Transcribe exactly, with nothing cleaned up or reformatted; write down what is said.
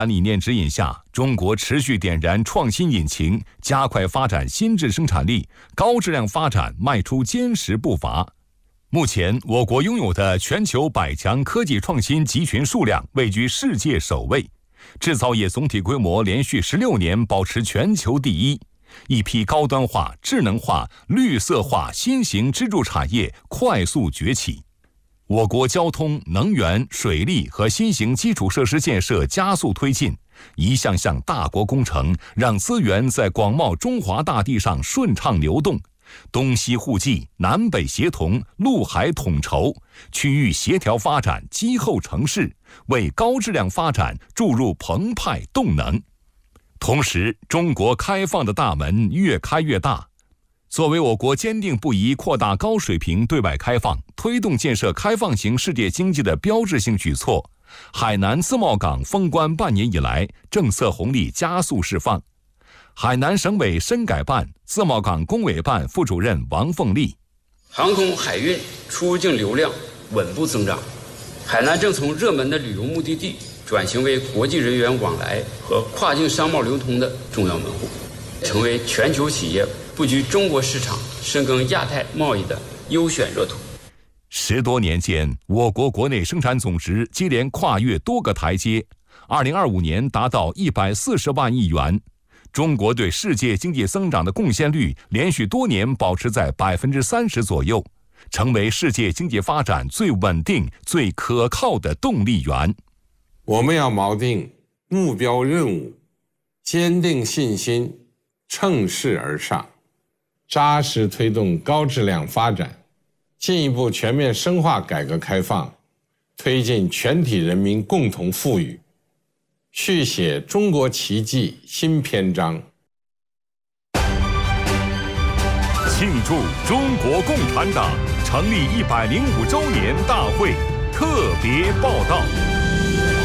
理念指引下，中国持续点燃创新引擎，加快发展新质生产力，高质量发展迈出坚实步伐。目前，我国拥有的全球百强科技创新集群数量位居世界首位，制造业总体规模连续十六年保持全球第一，一批高端化、智能化、绿色化新型支柱产业快速崛起。我国交通、能源、水利和新型基础设施建设加速推进，一项项大国工程让资源在广袤中华大地上顺畅流动，东西互济、南北协同、陆海统筹，区域协调发展积厚成势，为高质量发展注入澎湃动能。同时，中国开放的大门越开越大。作为我国坚定不移扩大高水平对外开放、推动建设开放型世界经济的标志性举措，海南自贸港封关半年以来，政策红利加速释放。海南省委深改办自贸港工委办副主任王凤丽： 航空海运出入境流量稳步增长，海南正从热门的旅游目的地转型为国际人员往来和跨境商贸流通的重要门户，成为全球企业布局中国市场、深耕亚太贸易的优选热土。 十多年间，我国国内生产总值接连跨越多个台阶，二零二五年达到一百四十万亿元。中国对世界经济增长的贡献率连续多年保持在百分之三十左右，成为世界经济发展最稳定、最可靠的动力源。 我们要锚定目标任务，坚定信心，乘势而上，扎实推动高质量发展，进一步全面深化改革开放，推进全体人民共同富裕，续写中国奇迹新篇章。 庆祝中国共产党成立一百零五周年大会特别报道。